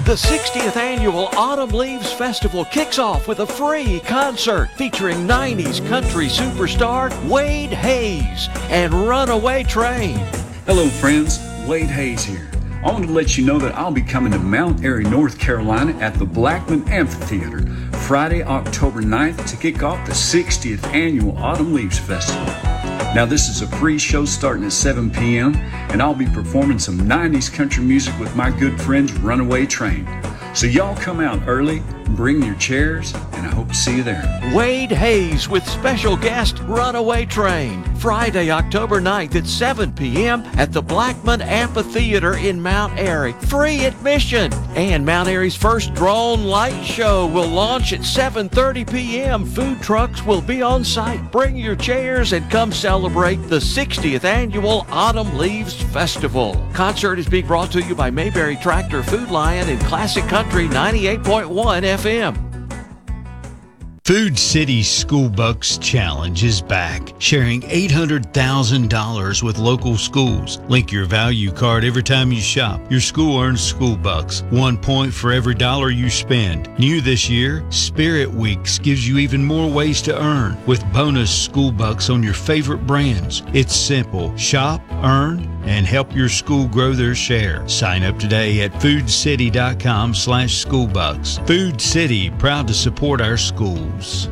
The 60th Annual Autumn Leaves Festival kicks off with a free concert featuring 90s country superstar Wade Hayes and Runaway Train. Hello friends, Wade Hayes here. I want to let you know that I'll be coming to Mount Airy, North Carolina at the Blackman Amphitheater Friday, October 9th to kick off the 60th Annual Autumn Leaves Festival. Now this is a free show starting at 7 p.m. and I'll be performing some 90s country music with my good friends Runaway Train. So y'all come out early, bring your chairs, and I hope to see you there. Wade Hayes with special guest Runaway Train. Friday, October 9th at 7 p.m. at the Blackman Amphitheater in Mount Airy. Free admission. And Mount Airy's first drone light show will launch at 7:30 p.m. Food trucks will be on site. Bring your chairs and come celebrate the 60th Annual Autumn Leaves Festival. Concert is being brought to you by Mayberry Tractor, Food Lion, and Classic Country 98.1 FM. Food City School Bucks Challenge is back, sharing $800,000 with local schools. Link your value card every time you shop. Your school earns school bucks, 1 point for every dollar you spend. New this year, Spirit Weeks gives you even more ways to earn with bonus school bucks on your favorite brands. It's simple. Shop, earn, and help your school grow their share. Sign up today at foodcity.com/schoolbucks. Food City, proud to support our schools.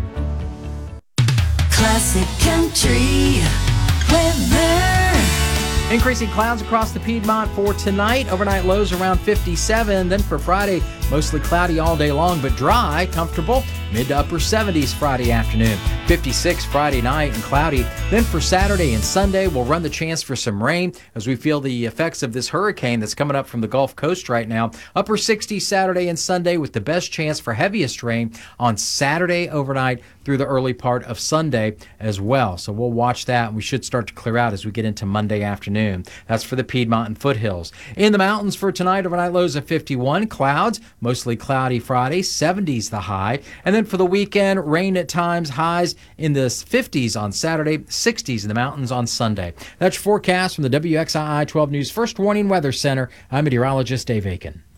Classic Country weather. Increasing clouds across the Piedmont for tonight. Overnight lows around 57. Then for Friday, mostly cloudy all day long, but dry, comfortable. Mid to upper 70s Friday afternoon. 56 Friday night and cloudy. Then for Saturday and Sunday, we'll run the chance for some rain as we feel the effects of this hurricane that's coming up from the Gulf Coast right now. Upper 60s Saturday and Sunday with the best chance for heaviest rain on Saturday overnight through the early part of Sunday as well. So we'll watch that, and we should start to clear out as we get into Monday afternoon. That's for the Piedmont and foothills. In the mountains for tonight, overnight lows of 51. Clouds, mostly cloudy Friday, 70s the high. And then for the weekend, rain at times, highs in the 50s on Saturday, 60s in the mountains on Sunday. That's your forecast from the WXII 12 News First Warning Weather Center. I'm meteorologist Dave Aiken.